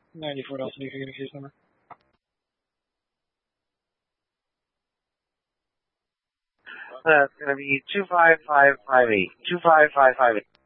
94 Delta, you can give me case number. 'That's going to be 25558. 25558.